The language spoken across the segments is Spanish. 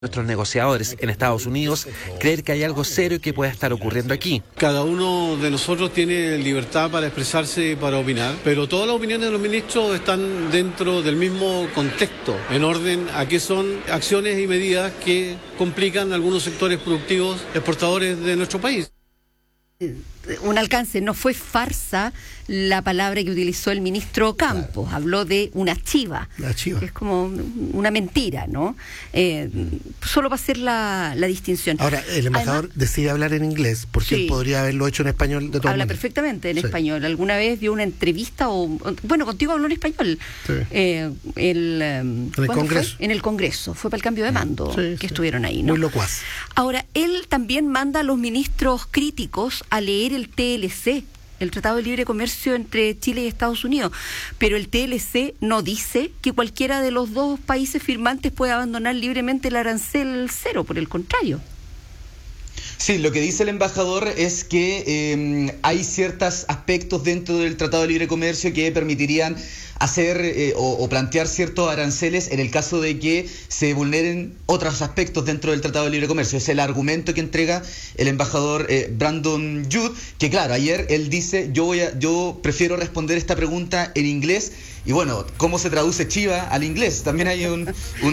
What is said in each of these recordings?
nuestros negociadores en Estados Unidos creer que hay algo serio que pueda estar ocurriendo aquí. Cada uno de nosotros tiene libertad para expresarse y para opinar, pero todas las opiniones de los ministros están dentro del mismo contexto, en orden a que son acciones y medidas que complican algunos sectores productivos exportadores de nuestro país. Un alcance, no fue farsa la palabra que utilizó el ministro Campos, claro. Habló de una chiva, que es como una mentira, ¿no? Solo para hacer la distinción. Ahora, el embajador decide hablar en inglés, porque él podría haberlo hecho en español de todas Habla maneras. Perfectamente en español. Alguna vez dio una entrevista, bueno, contigo habló en español. Sí. En el Congreso. En el Congreso, fue para el cambio de mando que estuvieron ahí, ¿no? Muy locuaz. Ahora, él también manda a los ministros críticos a leer el TLC, el Tratado de Libre Comercio entre Chile y Estados Unidos, pero el TLC no dice que cualquiera de los dos países firmantes pueda abandonar libremente el arancel cero, por el contrario. Sí, lo que dice el embajador es que hay ciertos aspectos dentro del Tratado de Libre Comercio que permitirían hacer o plantear ciertos aranceles en el caso de que se vulneren otros aspectos dentro del Tratado de Libre Comercio. Es el argumento que entrega el embajador Brandon Judd, que claro, ayer él dice, yo prefiero responder esta pregunta en inglés, y bueno, ¿cómo se traduce chiva al inglés? También hay un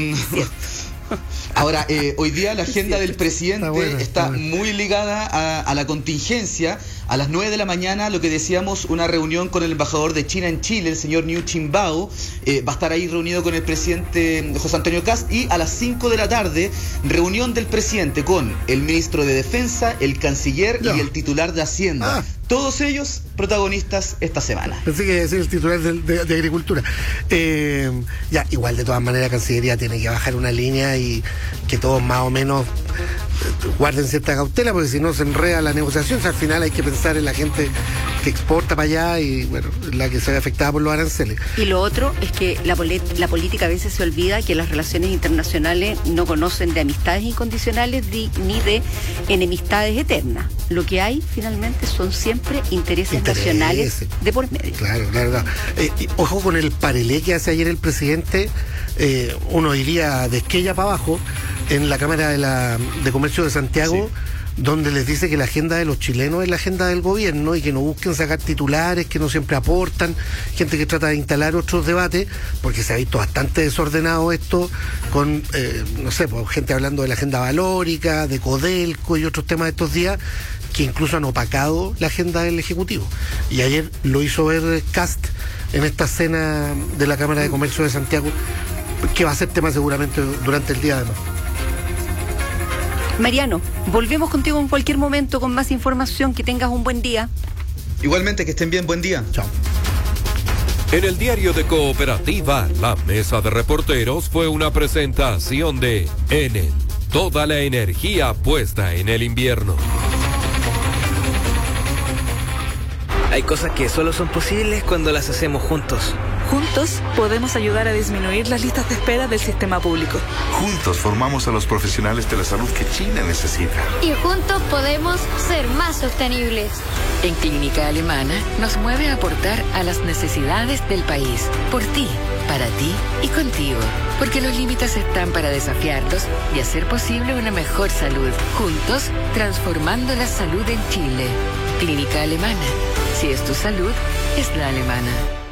Ahora, hoy día la agenda del presidente está muy ligada a la contingencia. A las 9 de la mañana, lo que decíamos, una reunión con el embajador de China en Chile, el señor Niu Qinbao, va a estar ahí reunido con el presidente José Antonio Kast, y a las 5 de la tarde, reunión del presidente con el ministro de Defensa, el canciller y el titular de Hacienda. Todos ellos protagonistas esta semana. Pensé que es el titular de Agricultura. Igual de todas maneras Cancillería tiene que bajar una línea y que todos más o menos guarden cierta cautela, porque si no se enreda la negociación. Al final hay que pensar en la gente que exporta para allá y bueno, la que se ve afectada por los aranceles. Y lo otro es que la política a veces se olvida que las relaciones internacionales no conocen de amistades incondicionales ni de enemistades eternas. Lo que hay finalmente son siempre intereses nacionales de por medio. Claro. Ojo con el parelé que hace ayer el presidente. Uno iría de Esquella para abajo en la Cámara de Comercio de Santiago, donde les dice que la agenda de los chilenos es la agenda del gobierno y que no busquen sacar titulares, que no siempre aportan, gente que trata de instalar otros debates, porque se ha visto bastante desordenado esto con, gente hablando de la agenda valórica, de Codelco y otros temas de estos días, que incluso han opacado la agenda del Ejecutivo. Y ayer lo hizo ver Kast en esta cena de la Cámara de Comercio de Santiago, que va a ser tema seguramente durante el día además. Mariano, volvemos contigo en cualquier momento con más información. Que tengas un buen día. Igualmente, que estén bien, buen día. Chao. En el diario de Cooperativa, la mesa de reporteros fue una presentación de Enel. Toda la energía puesta en el invierno. Hay cosas que solo son posibles cuando las hacemos juntos. Juntos podemos ayudar a disminuir las listas de espera del sistema público. Juntos formamos a los profesionales de la salud que China necesita. Y juntos podemos ser más sostenibles. En Clínica Alemana nos mueve a aportar a las necesidades del país. Por ti, para ti y contigo. Porque los límites están para desafiarlos y hacer posible una mejor salud. Juntos, transformando la salud en Chile. Clínica Alemana. Si es tu salud, es la alemana.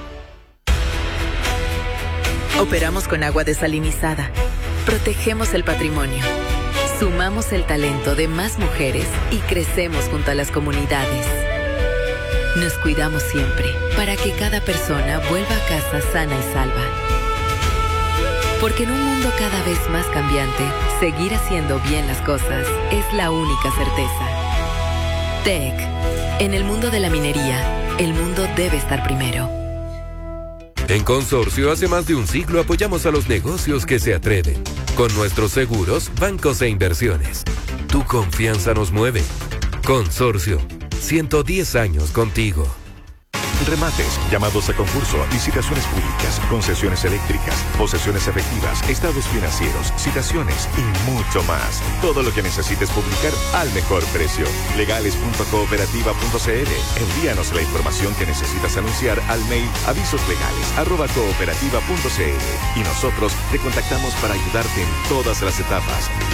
Operamos con agua desalinizada. Protegemos el patrimonio. Sumamos el talento de más mujeres y crecemos junto a las comunidades. Nos cuidamos siempre para que cada persona vuelva a casa sana y salva. Porque en un mundo cada vez más cambiante, seguir haciendo bien las cosas es la única certeza. TEC. En el mundo de la minería, el mundo debe estar primero. En Consorcio, hace más de un siglo apoyamos a los negocios que se atreven. Con nuestros seguros, bancos e inversiones. Tu confianza nos mueve. Consorcio, 110 años contigo. remates, llamados a concurso, licitaciones públicas, concesiones eléctricas, posesiones efectivas, estados financieros, citaciones y mucho más. Todo lo que necesites publicar al mejor precio. Legales.cooperativa.cl. Envíanos la información que necesitas anunciar al mail avisoslegales@cooperativa.cl y nosotros te contactamos para ayudarte en todas las etapas.